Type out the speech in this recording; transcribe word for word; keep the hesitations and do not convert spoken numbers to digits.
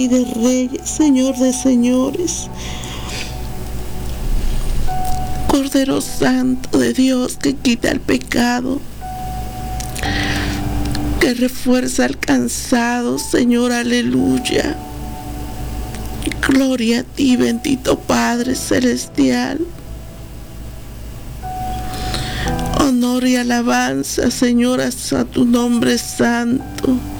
de Reyes, Señor de señores, Cordero Santo de Dios que quita el pecado, que refuerza al cansado, Señor, aleluya. Gloria a ti, bendito Padre Celestial. Honor y alabanza, Señor, a tu nombre santo.